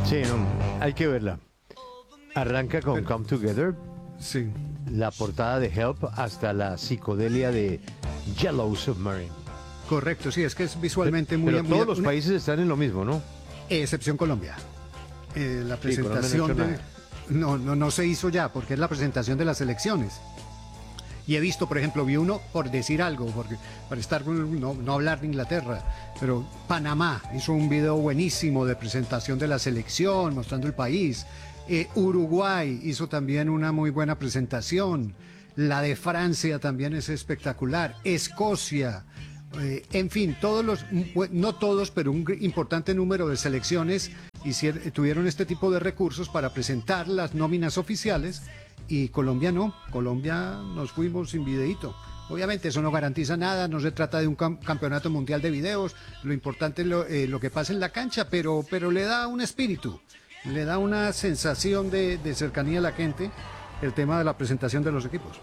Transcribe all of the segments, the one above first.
Sí, no, hay que verla. Arranca con Come Together, Sí. la portada de Help, hasta la psicodelia de Yellow Submarine. Correcto, sí, es que es visualmente muy... Pero muy- todos los países están en lo mismo, ¿no? Excepción Colombia. La Sí, Colombia no ha presentación hecho de... nada. No se hizo ya, porque es la presentación de las elecciones. Y he visto, por ejemplo, vi uno, por decir algo, porque para estar no hablar de Inglaterra, pero Panamá hizo un video buenísimo de presentación de la selección, mostrando el país. Uruguay hizo también una muy buena presentación. La de Francia también es espectacular. Escocia. En fin, no todos, pero un importante número de selecciones tuvieron este tipo de recursos para presentar las nóminas oficiales y Colombia no. Colombia nos fuimos sin videíto. Obviamente eso no garantiza nada, no se trata de un campeonato mundial de videos, lo importante es lo que pasa en la cancha, pero le da un espíritu, le da una sensación de cercanía a la gente el tema de la presentación de los equipos.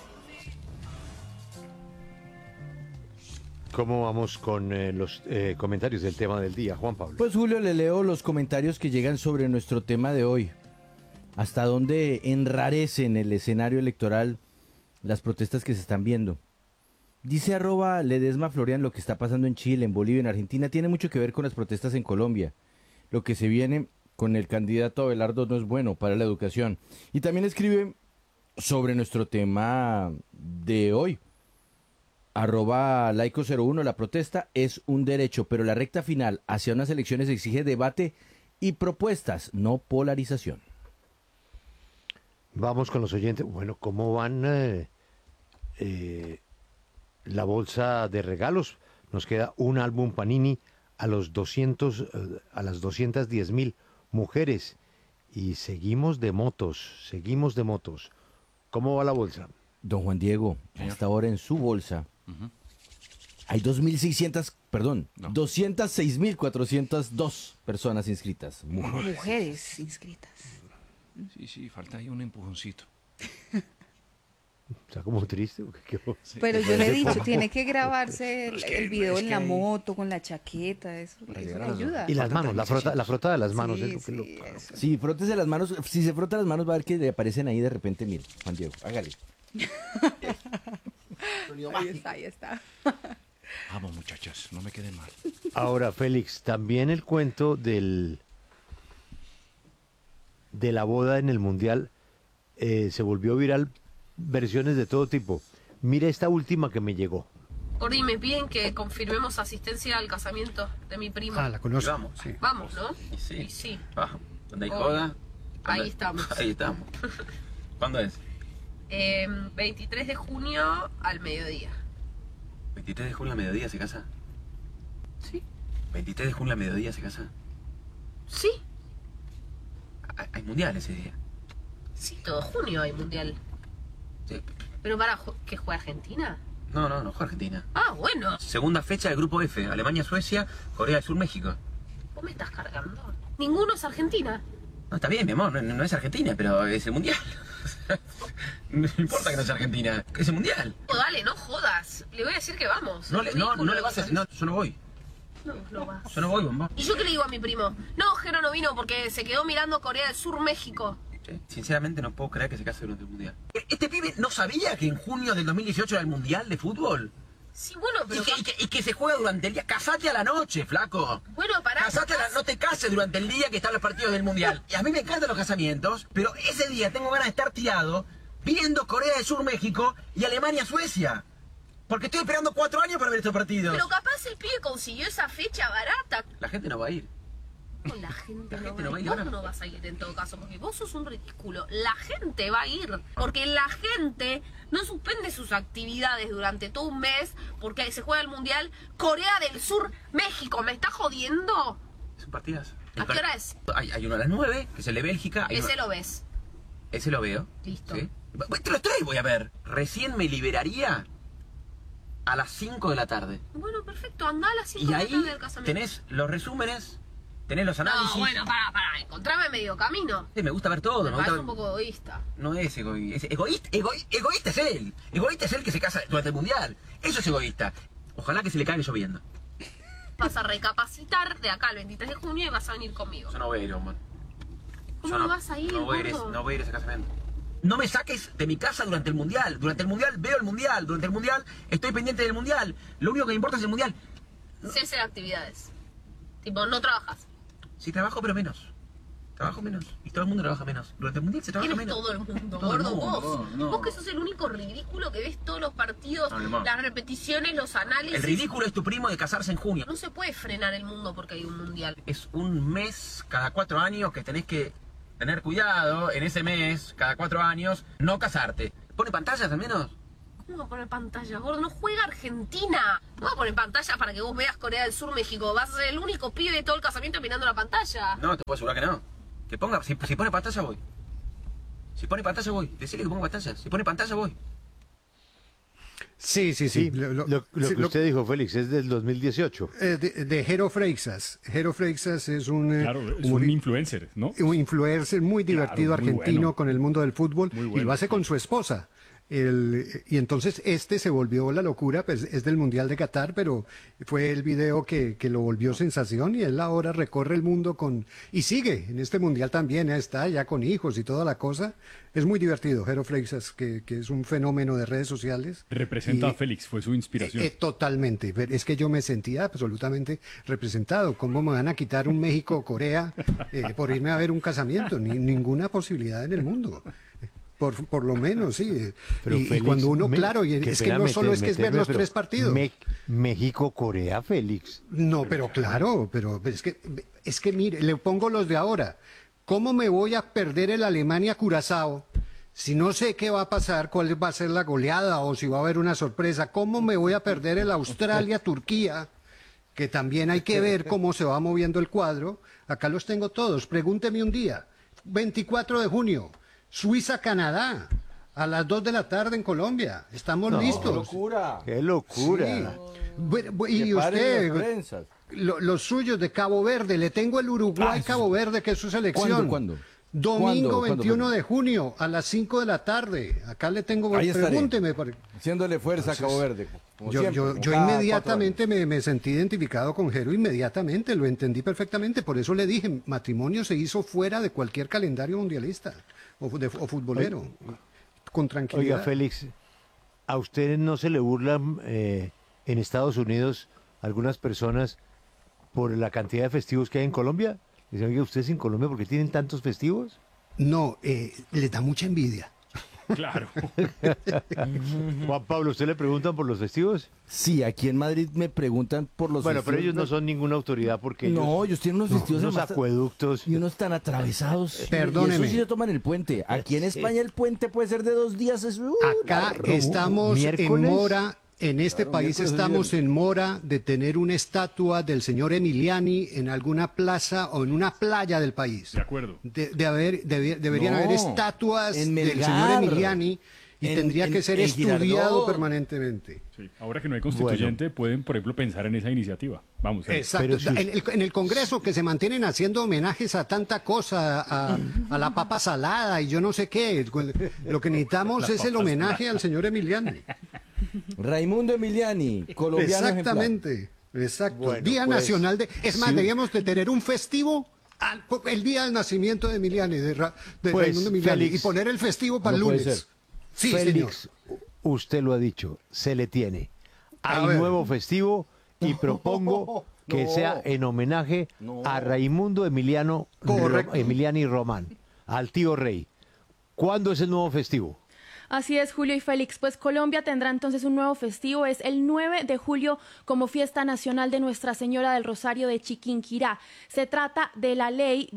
¿Cómo vamos con los comentarios del tema del día, Juan Pablo? Pues Julio, le leo los comentarios que llegan sobre nuestro tema de hoy. ¿Hasta dónde enrarecen el escenario electoral las protestas que se están viendo? Dice @Ledesma Florian, lo que está pasando en Chile, en Bolivia, en Argentina, tiene mucho que ver con las protestas en Colombia. Lo que se viene con el candidato Abelardo no es bueno para la educación. Y también escribe sobre nuestro tema de hoy. @Laico01, la protesta es un derecho, pero la recta final hacia unas elecciones exige debate y propuestas, no polarización. Vamos con los oyentes. Bueno, ¿cómo van la bolsa de regalos? Nos queda un álbum Panini a las 210.000 mujeres. Y seguimos de motos. ¿Cómo va la bolsa? Don Juan Diego, hasta ahora en su bolsa hay 206.402 personas inscritas. Mujeres inscritas. Sí, falta ahí un empujoncito. Está como triste. Pero yo le he dicho, tiene que grabarse el video es en que la hay- moto, con la chaqueta, eso le ayuda. Y las manos, la frota de las manos. Sí, es lo que sí, eso. Sí, frótese las manos. Si se frota las manos va a ver que le aparecen ahí de repente 1000. Juan Diego, hágale. Ahí está. Vamos, muchachas, no me queden mal. Ahora, Félix, también el cuento de la boda en el Mundial se volvió viral, versiones de todo tipo. Mira esta última que me llegó. Gordi, me piden que confirmemos asistencia al casamiento de mi primo. La conozco. Vamos. Sí. Vamos, ¿no? Y sí. Y sí. Vamos. ¿Dónde hay Obvio. joda? Ahí ¿Dónde- estamos. Ahí estamos. ¿Cuándo es? 23 de junio al mediodía. 23 de junio a mediodía se casa. ¿Sí? 23 de junio a mediodía se casa. Sí. Hay mundial ese día. Sí, todo junio hay mundial. Sí. Pero ¿que juega Argentina? No, juega Argentina. Ah, bueno. Segunda fecha del grupo F. Alemania, Suecia, Corea del Sur, México. ¿Vos me estás cargando? Ninguno es Argentina. No, está bien, mi amor, no es Argentina, pero es el mundial. No importa que no sea Argentina, es el mundial. Dale, no jodas. Le voy a decir que vamos. No le vas a decir, no, yo no voy. No vas. Yo no voy, bomba. ¿Y yo qué le digo a mi primo? No, Jero no vino porque se quedó mirando Corea del Sur, México. Sinceramente no puedo creer que se case durante el mundial. ¿Este pibe no sabía que en junio del 2018 era el mundial de fútbol? Sí, bueno, pero... Y que se juega durante el día. Casate a la noche, flaco. Bueno, pará. No te cases durante el día que están los partidos del mundial. Y a mí me encantan los casamientos, pero ese día tengo ganas de estar tirado viendo Corea del Sur, México y Alemania, Suecia. Porque estoy esperando 4 años para ver estos partidos. Pero capaz el pibe consiguió esa fecha barata. La gente no va a ir. Con la gente La no gente va no a ir. va a ir, Vos ¿no? no vas a ir en todo caso, porque vos sos un ridículo. La gente va a ir. Porque la gente no suspende sus actividades durante todo un mes porque se juega el mundial Corea del Sur, México. ¿Me está jodiendo? Es un partidazo. ¿A qué hora es? Hay uno a las 9, que es el de Bélgica. Ese lo ves. Ese lo veo. Listo. ¿Sí? Te lo estoy, voy a ver. Recién me liberaría a las 5 de la tarde. Bueno, perfecto. Andá a las 5 Y de la ahí tarde del casamiento. tenés los resúmenes, tenés los análisis. No, bueno, pará. Encontrame medio camino. Sí, me gusta ver todo. Me Me parece gusta un poco egoísta. No es egoísta. Egoísta es él. Egoísta es él que se casa durante el mundial. Eso es egoísta. Ojalá que se le caiga lloviendo. Vas a recapacitar de acá al 23 de junio y vas a venir conmigo. Yo no voy a ir, hombre. ¿Cómo no vas a ir, no voy gordo? no voy a ir a ese casamiento. No me saques de mi casa durante el mundial. Durante el mundial veo el mundial. Durante el mundial estoy pendiente del mundial. Lo único que me importa es el mundial. Cese de actividades. Tipo, no trabajas. Sí, trabajo, pero menos. Trabajo menos. Y todo el mundo trabaja menos. Durante el mundial se trabaja ¿Quién es menos. todo el mundo, Todo el gordo? mundo, Vos. no. Vos que sos el único ridículo que ves todos los partidos, Alemán. las repeticiones, los análisis. El ridículo es tu primo de casarse en junio. No se puede frenar el mundo porque hay un mundial. Es un mes cada 4 años que tenés que tener cuidado en ese mes, cada 4 años, no casarte. ¿Pone pantallas al menos? ¿Cómo va a poner pantalla, gordo? No juega Argentina. No va a poner pantalla para que vos veas Corea del Sur, México. Vas a ser el único pibe de todo el casamiento mirando la pantalla. No, te puedo asegurar que no. Que ponga, si pone pantalla voy. Si pone pantalla voy. Decirle que ponga pantalla. Si pone pantalla voy. Sí. Sí, lo sí, que usted dijo, Félix, es del 2018. De Jero Freixas. Jero Freixas es un, Claro, es un influencer, ¿no? un influencer muy divertido Claro, muy argentino bueno. con el mundo del fútbol Muy y bueno, lo hace con su esposa. Y entonces se volvió la locura, pues es del Mundial de Qatar, pero fue el video que lo volvió sensación y él ahora recorre el mundo y sigue en este Mundial también, está ya con hijos y toda la cosa. Es muy divertido, Jero Freixas, que es un fenómeno de redes sociales. Representa Y- a Félix, fue su inspiración. Totalmente, es que yo me sentía absolutamente representado. ¿Cómo me van a quitar un México-Corea por irme a ver un casamiento? Ninguna posibilidad en el mundo. Por lo menos, sí. Pero y Félix, cuando uno, claro, y qué es que pena no solo es que es ver meterme, los pero 3 partidos. México-Corea, Félix. No, pero claro, pero es que mire, le pongo los de ahora. ¿Cómo me voy a perder el Alemania-Curazao si no sé qué va a pasar, cuál va a ser la goleada o si va a haber una sorpresa? ¿Cómo me voy a perder el Australia-Turquía? Que también hay que ver cómo se va moviendo el cuadro. Acá los tengo todos. Pregúnteme un día. 24 de junio, Suiza-Canadá, a las 2 de la tarde en Colombia. Estamos listos. locura! ¡Qué locura! Y usted, prensas. los suyos de Cabo Verde, le tengo el Uruguay-Cabo Verde, que es su selección. ¿Cuándo? Domingo ¿Cuándo, 21 de junio, a las 5 de la tarde. Acá le tengo, Ahí estaré. pregúnteme. Haciéndole fuerza a Cabo Verde. como Yo, siempre, yo, como yo cada inmediatamente me sentí identificado con Jero, inmediatamente, lo entendí perfectamente. Por eso le dije, matrimonio se hizo fuera de cualquier calendario mundialista o futbolero. Con tranquilidad. Oiga, Félix, ¿a usted no se le burlan en Estados Unidos algunas personas por la cantidad de festivos que hay en Colombia? Dicen, oye, ¿ustedes en Colombia por qué tienen tantos festivos? No, les da mucha envidia. Claro. Juan Pablo, ¿usted le preguntan por los festivos? Sí, aquí en Madrid me preguntan por los Bueno, pero ellos festivos. no son ninguna autoridad porque No, ellos tienen unos festivos unos además acueductos. y unos tan atravesados. Perdóneme. Y eso sí se toman el puente. Aquí en España el puente puede ser de 2 días. Acá largo. estamos en ¿Miércoles? mora, en este país miércoles estamos y en mora de tener una estatua del señor Emiliani en alguna plaza o en una playa del país. De acuerdo. Deberían No, haber estatuas en del Melgar. señor Emiliani y En- tendría que ser en estudiado Girardot. permanentemente. Sí. Ahora que no hay constituyente, pueden, por ejemplo, pensar en esa iniciativa. Vamos. Exacto. Pero si us- En el Congreso que se mantienen haciendo homenajes a tanta cosa, a la papa salada y yo no sé qué. Lo que necesitamos es el homenaje al señor Emiliani. Raimundo Emiliani, colombiano ejemplar. Exactamente. Exacto. Bueno, Día pues, Nacional de... Es más, sí. deberíamos de tener un festivo el día del nacimiento de Emiliani, de Pues, Raimundo Emiliani, Félix, y poner el festivo para el no puede lunes. ser. Sí, señor. Félix, usted lo ha dicho, se le tiene. A Hay ver. nuevo festivo y propongo que no. sea en homenaje No. a Raimundo Correcto. Emiliani Román, al tío Rey. ¿Cuándo es el nuevo festivo? Así es, Julio y Félix. Pues Colombia tendrá entonces un nuevo festivo. Es el 9 de julio como fiesta nacional de Nuestra Señora del Rosario de Chiquinquirá. Se trata de la ley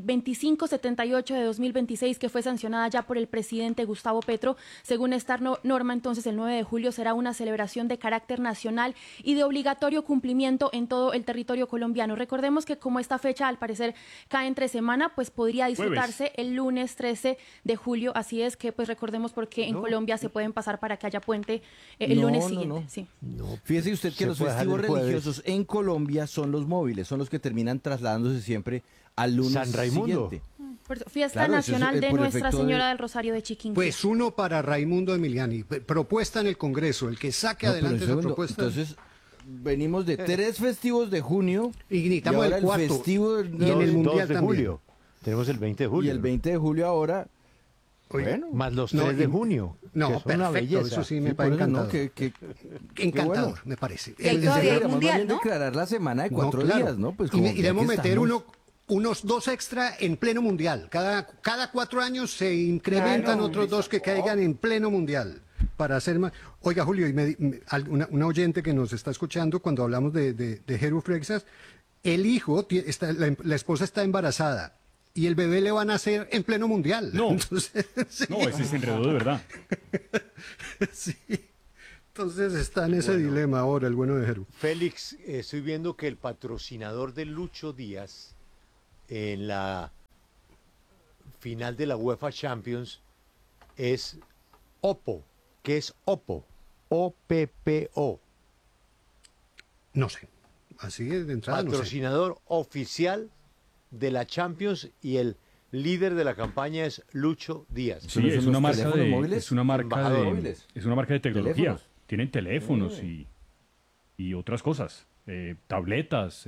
2578 de 2026 que fue sancionada ya por el presidente Gustavo Petro. Según esta norma, entonces el 9 de julio será una celebración de carácter nacional y de obligatorio cumplimiento en todo el territorio colombiano. Recordemos que como esta fecha al parecer cae entre semana, pues podría disfrutarse el lunes 13 de julio. Así es que pues recordemos porque en Colombia se pueden pasar para que haya puente el No, lunes no, siguiente. no. Sí. Fíjese usted que Se los puede dejar festivos el jueves. religiosos en Colombia son los móviles, son los que terminan trasladándose siempre al lunes San Raimundo. siguiente. Por eso, fiesta Claro, eso es, nacional de por Nuestra efecto de- Señora del Rosario de Chiquinquirá. Pues uno para Raimundo Emiliani. Propuesta en el Congreso. El que saque No, pero adelante un esa segundo, propuesta. entonces venimos de 3 festivos de junio Y necesitamos ahora el cuarto. festivo Y en el Mundial 2 de también. julio. Tenemos el 20 de julio. Y el 20 de julio ahora, Oiga, bueno, más los 3 de junio. No, que son una perfecto, belleza. eso sí me sí, parece por eso, ¿no? encantador. Qué Encantador, bueno. me parece. Y ahí Es todavía hay decir, Deberíamos más mundial, bien ¿no? declarar la semana de no, 4 claro. días, ¿no? Pues y como ya debemos que meter estamos- unos 2 extra en pleno mundial. Cada 4 años se incrementan Claro. otros 2 que caigan en pleno mundial. Para hacer más. Oiga, Julio, y una oyente que nos está escuchando cuando hablamos de Jeru Freixas, el hijo, la esposa está embarazada y el bebé le va a nacer en pleno mundial. No. Entonces, sí. No, ese se enredó de verdad. Sí. Entonces está en ese dilema ahora el bueno de Jeru. Félix, estoy viendo que el patrocinador de Lucho Díaz en la final de la UEFA Champions es Oppo. ¿Qué es Oppo? O-P-P-O. No sé. Así de entrada no sé. Patrocinador oficial de la Champions y el líder de la campaña es Lucho Díaz. ¿Eso Sí, no es son una los marca teléfonos de móviles? es una marca Embajador. de Móviles. es una marca de tecnología. Teléfonos. Tienen teléfonos y otras cosas, tabletas,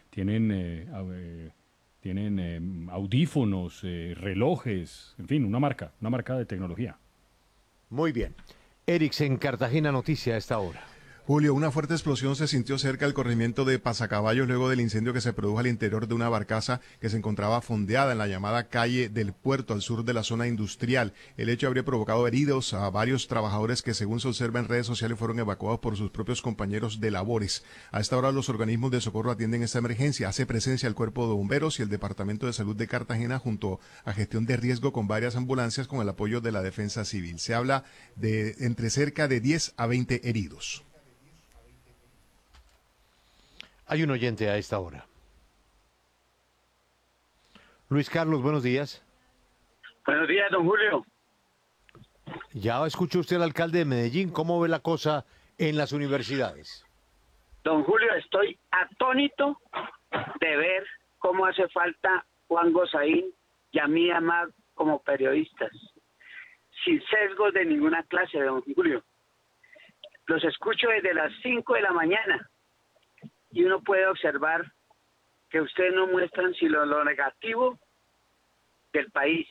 tienen audífonos, relojes, en fin, una marca de tecnología. Muy bien. Erix, en Cartagena Noticia a esta hora. Julio, una fuerte explosión se sintió cerca del corregimiento de Pasacaballos luego del incendio que se produjo al interior de una barcaza que se encontraba fondeada en la llamada calle del Puerto, al sur de la zona industrial. El hecho habría provocado heridos a varios trabajadores que, según se observa en redes sociales, fueron evacuados por sus propios compañeros de labores. A esta hora los organismos de socorro atienden esta emergencia. Hace presencia el Cuerpo de Bomberos y el Departamento de Salud de Cartagena junto a gestión de riesgo con varias ambulancias con el apoyo de la Defensa Civil. Se habla de entre cerca de 10 a 20 heridos. Hay un oyente a esta hora. Luis Carlos, buenos días. Buenos días, don Julio. Ya escuchó usted al alcalde de Medellín. ¿Cómo ve la cosa en las universidades? Don Julio, estoy atónito de ver cómo hace falta Juan Gozaín y a mí Amad como periodistas, sin sesgos de ninguna clase, don Julio. Los escucho desde las 5 de la mañana y uno puede observar que ustedes no muestran sino lo negativo del país.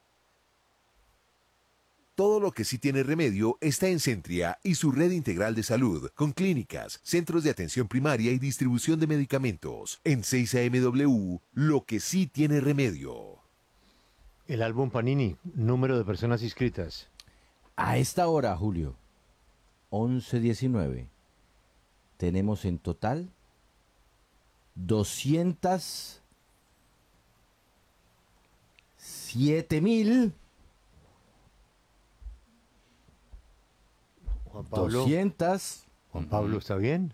Todo lo que sí tiene remedio está en Centria y su red integral de salud, con clínicas, centros de atención primaria y distribución de medicamentos. En 6AMW, lo que sí tiene remedio. El álbum Panini, número de personas inscritas. A esta hora, Julio, 11:19, tenemos en total 207.000. Juan Pablo. 200. Juan Pablo, ¿está bien?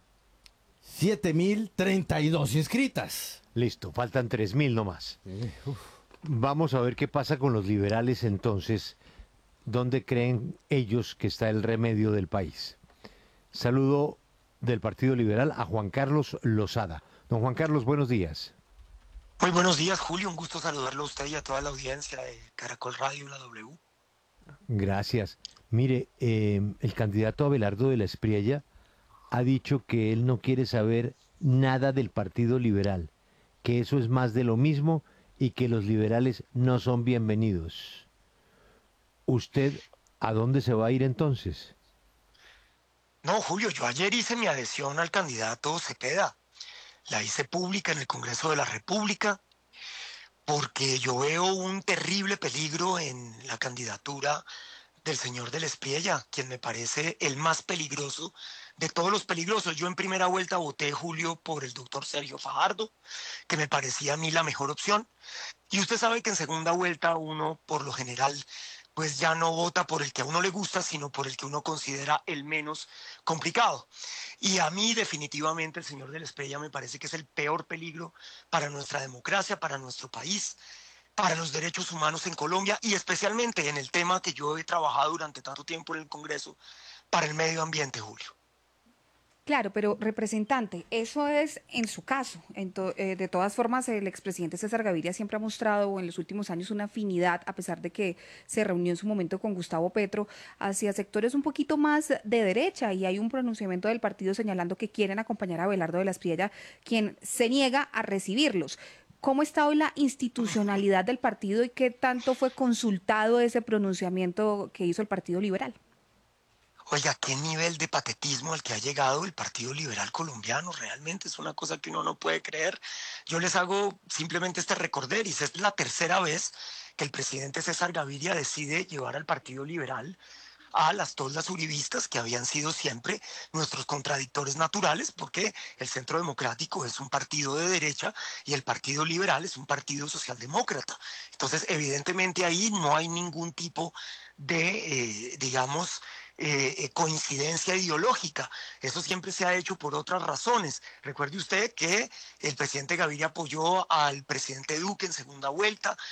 7.032 inscritas. Listo, faltan 3.000 nomás. Vamos a ver qué pasa con los liberales entonces. ¿Dónde creen ellos que está el remedio del país? Saludo del Partido Liberal a Juan Carlos Lozada. Don Juan Carlos, buenos días. Muy buenos días, Julio. Un gusto saludarlo a usted y a toda la audiencia de Caracol Radio, la W. Gracias. Mire, el candidato Abelardo de la Espriella ha dicho que él no quiere saber nada del Partido Liberal, que eso es más de lo mismo y que los liberales no son bienvenidos. ¿Usted a dónde se va a ir entonces? No, Julio, yo ayer hice mi adhesión al candidato Cepeda. La hice pública en el Congreso de la República porque yo veo un terrible peligro en la candidatura del señor de la Espriella, quien me parece el más peligroso de todos los peligrosos. Yo en primera vuelta voté, Julio, por el doctor Sergio Fajardo, que me parecía a mí la mejor opción. Y usted sabe que en segunda vuelta uno, por lo general, pues ya no vota por el que a uno le gusta, sino por el que uno considera el menos complicado. Y a mí definitivamente el señor de la Espriella me parece que es el peor peligro para nuestra democracia, para nuestro país, para los derechos humanos en Colombia y especialmente en el tema que yo he trabajado durante tanto tiempo en el Congreso, para el medio ambiente, Julio. Claro, pero representante, eso es en su caso. De todas formas, el expresidente César Gaviria siempre ha mostrado en los últimos años una afinidad, a pesar de que se reunió en su momento con Gustavo Petro, hacia sectores un poquito más de derecha, y hay un pronunciamiento del partido señalando que quieren acompañar a Abelardo de la Espriella, quien se niega a recibirlos. ¿Cómo está hoy la institucionalidad del partido y qué tanto fue consultado ese pronunciamiento que hizo el Partido Liberal? Oiga, qué nivel de patetismo al que ha llegado el Partido Liberal Colombiano. Realmente es una cosa que uno no puede creer. Yo les hago simplemente este recorderis. Es la tercera vez que el presidente César Gaviria decide llevar al Partido Liberal a las toldas uribistas, que habían sido siempre nuestros contradictores naturales, porque el Centro Democrático es un partido de derecha y el Partido Liberal es un partido socialdemócrata. Entonces, evidentemente ahí no hay ningún tipo de, coincidencia ideológica. Eso siempre se ha hecho por otras razones. Recuerde usted que el presidente Gaviria apoyó al presidente Duque en segunda vuelta,